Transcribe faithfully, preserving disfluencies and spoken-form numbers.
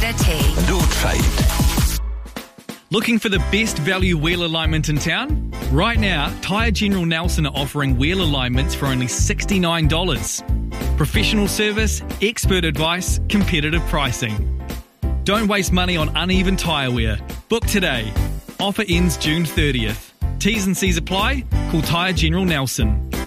Better tea. No trade. Looking for the best value wheel alignment in town? Right now, Tyre General Nelson are offering wheel alignments for only sixty-nine dollars. Professional service, expert advice, competitive pricing. Don't waste money on uneven tyre wear. Book today. Offer ends June thirtieth. T's and C's apply. Call Tyre General Nelson.